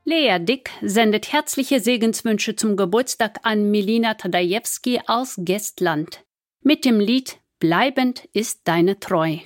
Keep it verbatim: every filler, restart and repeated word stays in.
Lea Dick sendet herzliche Segenswünsche zum Geburtstag an Milina Tadajewski aus Gestland mit dem Lied »Bleibend ist deine Treu«.